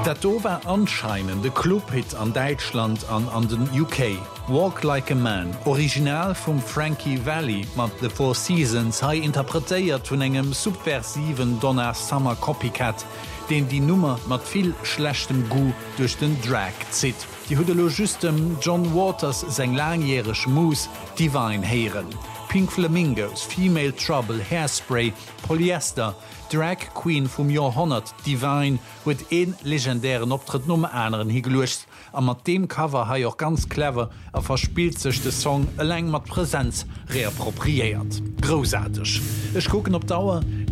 Dat do war anscheinend de Clubhit an Deutschland an den UK. Walk Like a Man, Original vum Frankie Valli mat The Four Seasons hai interpretéiert vun engem subversiven Donna Summer Copycat, den die Nummer mat viel schlechtem Gu durch den Drag zit. Die hudelo justem John Waters seg langjährigch Mus Divine heieren. Pink Flamingos, Female Trouble, Hairspray, Polyester, Drag Queen vum Jahrhundert Divine huet een legendären Optritt Nummer anderen higelucht, a mat dem Cover ha auch ganz clever a verspielt sech de Song eleng mat Präsenz reappropriiert. Großartig. Ech gucken op Dauer